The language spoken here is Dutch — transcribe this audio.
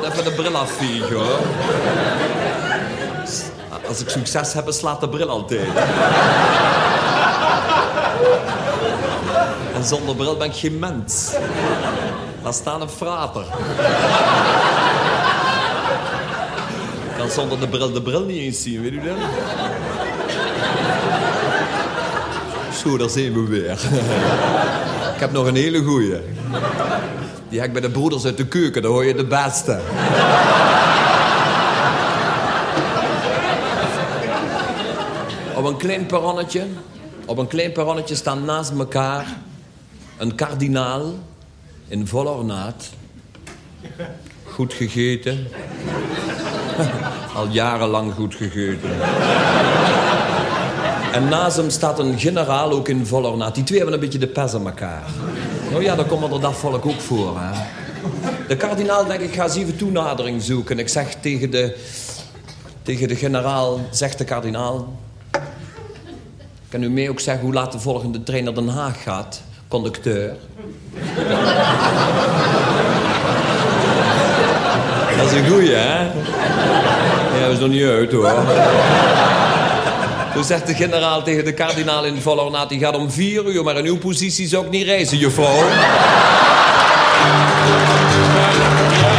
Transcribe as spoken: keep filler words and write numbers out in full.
altijd even de bril afvegen, hoor. Als ik succes heb, slaat de bril altijd. En zonder bril ben ik geen mens. Laat staan een frater. Ik kan zonder de bril de bril niet eens zien, weet u dat? Zo, daar zijn we weer. Ik heb nog een hele goeie. Die heb ik bij de broeders uit de keuken, daar hoor je de beste. Op een klein perronnetje, op een klein perronnetje staan naast elkaar een kardinaal in vol ornaat. Goed gegeten. Al jarenlang goed gegeten. En naast hem staat een generaal ook in vol ornaat. Die twee hebben een beetje de pers aan elkaar. Nou ja, daar komt er dat volk ook voor, hè. De kardinaal denkt, ik ga eens even toenadering zoeken. Ik zeg tegen de, tegen de generaal, zegt de kardinaal... Kan u mij ook zeggen hoe laat de volgende trein naar Den Haag gaat, conducteur? Dat is een goeie, hè? Ja, dat is nog niet uit, hoor. Toen zegt de generaal tegen de kardinaal in volle ornaat... die gaat om vier uur, maar in uw positie zou ik niet reizen, juffrouw.